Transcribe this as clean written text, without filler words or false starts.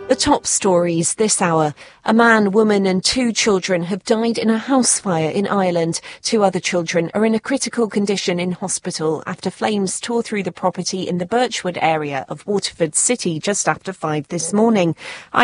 The top stories this hour. A man, woman and 2 children have died in a house fire in Ireland. 2 other children are in a critical condition in hospital after flames tore through the property in the Birchwood area of Waterford City just after 5 this morning.